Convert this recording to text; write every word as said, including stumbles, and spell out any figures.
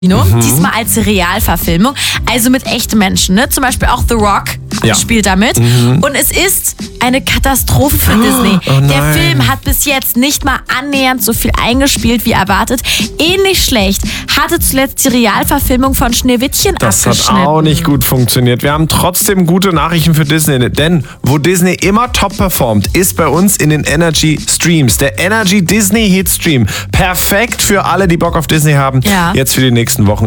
Mhm. Diesmal als Realverfilmung, also mit echten Menschen, ne? Zum Beispiel auch The Rock ja. spielt damit. Mhm. Und es ist eine Katastrophe für oh, Disney. Oh Der Film hat bis jetzt nicht mal annähernd so viel eingespielt wie erwartet. Ähnlich schlecht hatte zuletzt die Realverfilmung von Schneewittchen Das abgeschnitten. hat auch nicht gut funktioniert. Wir haben trotzdem gute Nachrichten für Disney, denn wo Disney immer top performt, ist bei uns in den Energy Streams. Der Energy Disney Hit Stream. Perfekt für alle, die Bock auf Disney haben. Ja. Jetzt für die nächsten Wochen.